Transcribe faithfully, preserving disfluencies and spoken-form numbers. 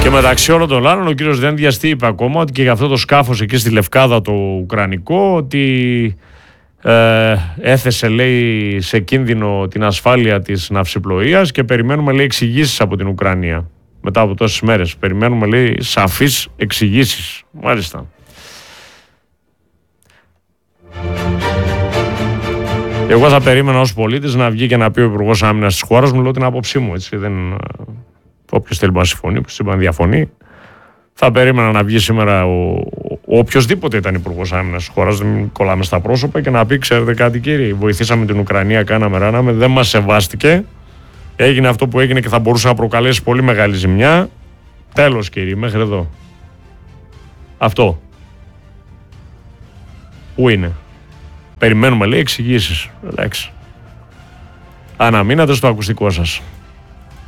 Και μεταξύ όλων των άλλων, ο κύριος Δένδιας τι είπε ακόμα, ότι και για αυτό το σκάφος εκεί στη Λευκάδα το ουκρανικό, ότι ε, έθεσε, λέει, σε κίνδυνο την ασφάλεια της ναυσιπλοείας και περιμένουμε, λέει, εξηγήσεις από την Ουκρανία. Μετά από τόσες μέρες. Περιμένουμε, λέει, σαφείς εξηγήσεις. Μάλιστα. Εγώ θα περίμενα ως πολίτης να βγει και να πει ο Υπουργός Άμυνας της χώρας μου, λέω την άποψή μου, έτσι, δεν... Όποιος θέλει να συμφωνεί, όποιος θέλει να διαφωνεί. Θα περίμενα να βγει σήμερα ο, ο οποιοσδήποτε ήταν υπουργός άμυνας της χώρας, δεν κολλάμε στα πρόσωπα, και να πει: ξέρετε κάτι, κύριε, βοηθήσαμε την Ουκρανία, κάναμε, ράναμε, δεν μας σεβάστηκε. Έγινε αυτό που έγινε και θα μπορούσε να προκαλέσει πολύ μεγάλη ζημιά. Τέλος, κύριε, μέχρι εδώ. Αυτό. Πού είναι? Περιμένουμε, λέει, εξηγήσεις. Εντάξει. Αναμείνατε στο ακουστικό σας.